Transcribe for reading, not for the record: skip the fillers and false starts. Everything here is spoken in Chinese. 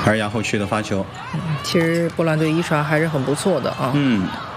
而杨后区的发球。 其实波兰队一刷还是很不错的啊。